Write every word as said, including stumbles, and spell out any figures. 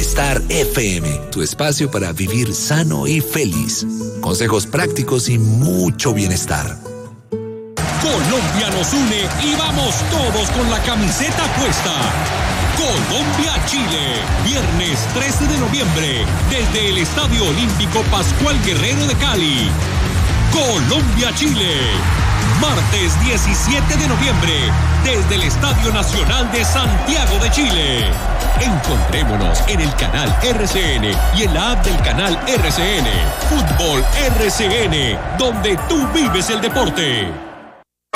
Bienestar F M, tu espacio para vivir sano y feliz. Consejos prácticos y mucho bienestar. Colombia nos une y vamos todos con la camiseta puesta. Colombia-Chile, viernes trece de noviembre, desde el Estadio Olímpico Pascual Guerrero de Cali. Colombia-Chile, martes diecisiete de noviembre, desde el Estadio Nacional de Santiago de Chile. Encontrémonos en el canal R C N y en la app del canal R C N. Fútbol R C N, donde tú vives el deporte.